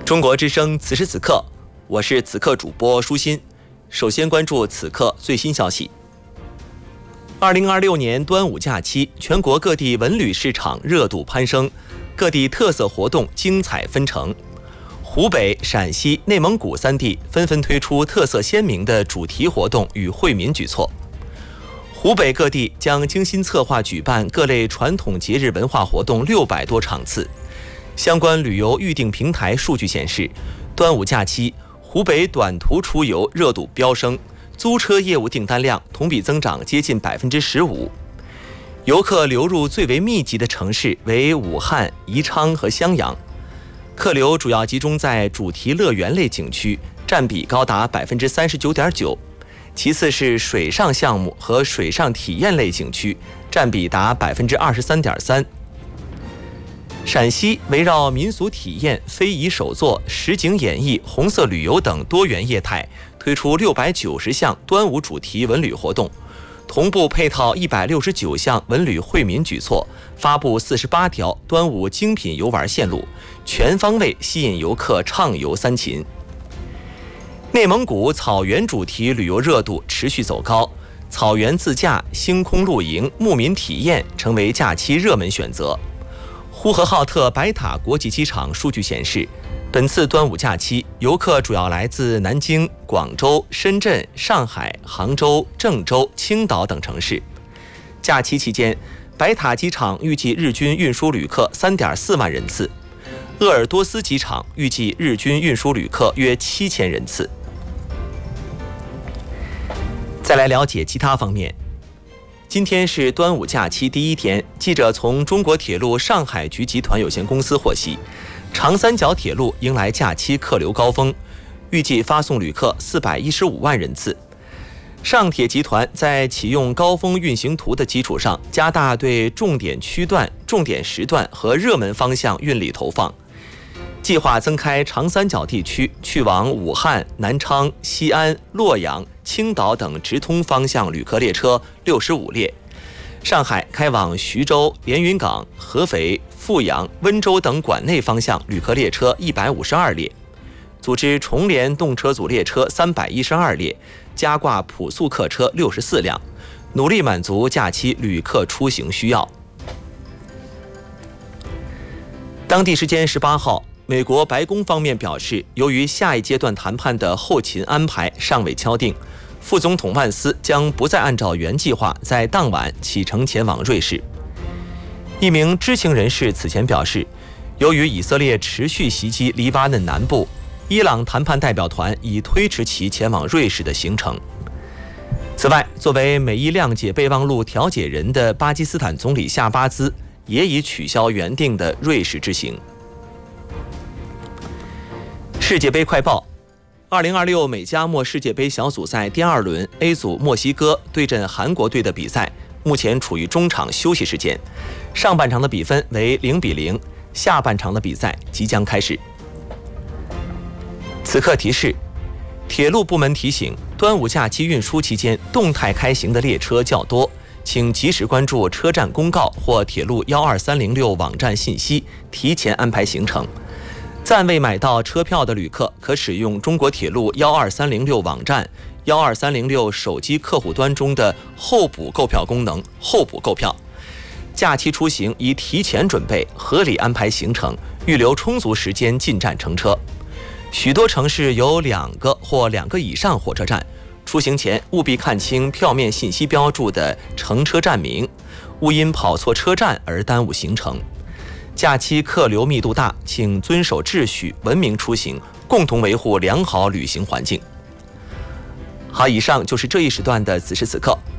中国之声此时此刻，我是此刻主播舒心。首先关注此刻最新消息。2026年端午假期，全国各地文旅市场热度攀升，各地特色活动精彩纷呈。湖北、陕西、内蒙古3地纷纷推出特色鲜明的主题活动与惠民举措。湖北各地将精心策划举办各类传统节日文化活动600多场次。相关旅游预订平台数据显示，端午假期湖北短途出游热度飙升，租车业务订单量同比增长接近15%。游客流入最为密集的城市为武汉、宜昌和襄阳，客流主要集中在主题乐园类景区，占比高达39.9%，其次是水上项目和水上体验类景区，占比达23.3%。陕西围绕民俗体验、非遗手作、实景演绎、红色旅游等多元业态，推出690项端午主题文旅活动，同步配套169项文旅惠民举措，发布48条端午精品游玩线路，全方位吸引游客畅游3秦。内蒙古草原主题旅游热度持续走高，草原自驾、星空露营、牧民体验成为假期热门选择。呼和浩特白塔国际机场数据显示，本次端午假期，游客主要来自南京、广州、深圳、上海、杭州、郑州、青岛等城市。假期期间，白塔机场预计日均运输旅客3.4万人次，鄂尔多斯机场预计日均运输旅客约7000人次。再来了解其他方面。今天是端午假期第1天，记者从中国铁路上海局集团有限公司获悉，长三角铁路迎来假期客流高峰，预计发送旅客415万人次。上铁集团在启用高峰运行图的基础上，加大对重点区段、重点时段和热门方向运力投放，计划增开长三角地区去往武汉、南昌、西安、洛阳、青岛等直通方向旅客列车65列，上海开往徐州、连云港、合肥、阜阳、温州等管内方向旅客列车152列，组织重联动车组列车312列，加挂普速客车64辆，努力满足假期旅客出行需要。当地时间18号，美国白宫方面表示，由于下一阶段谈判的后勤安排尚未敲定，副总统万斯将不再按照原计划在当晚启程前往瑞士。一名知情人士此前表示，由于以色列持续袭击黎巴嫩南部，伊朗谈判代表团已推迟其前往瑞士的行程。此外，作为美伊谅解备忘录调解人的巴基斯坦总理夏巴兹也已取消原定的瑞士之行。世界杯快报：2026美加墨世界杯小组赛第2轮 A 组墨西哥对阵韩国队的比赛目前处于中场休息时间，上半场的比分为0-0，下半场的比赛即将开始。此刻提示：铁路部门提醒，端午假期运输期间动态开行的列车较多，请及时关注车站公告或铁路12306网站信息，提前安排行程。暂未买到车票的旅客可使用中国铁路12306网站、12306手机客户端中的候补购票功能候补购票。假期出行宜提前准备，合理安排行程，预留充足时间进站乘车。许多城市有2个或2个以上火车站，出行前务必看清票面信息标注的乘车站名，勿因跑错车站而耽误行程。假期客流密度大，请遵守秩序，文明出行，共同维护良好旅行环境。好，以上就是这一时段的此时此刻，